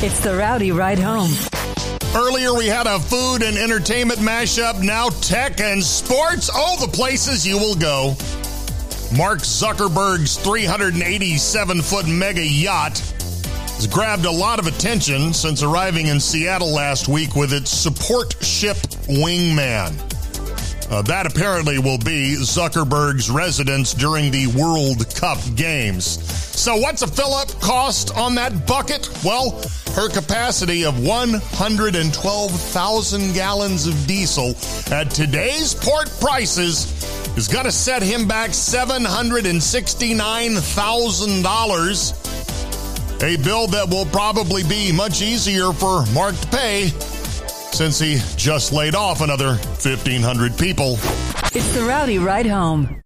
It's the Rowdy Ride Home. Earlier, we had a food and entertainment mashup. Now tech and sports. Oh, the places you will go. Mark Zuckerberg's 387-foot mega yacht has grabbed a lot of attention since arriving in Seattle last week with its support ship Wingman. That apparently will be Zuckerberg's residence during the World Cup games. So what's a fill-up cost on that bucket? Well, her capacity of 112,000 gallons of diesel at today's port prices is going to set him back $769,000. A bill that will probably be much easier for Mark to pay since he just laid off another 1,500 people. It's the Rowdy Ride Home.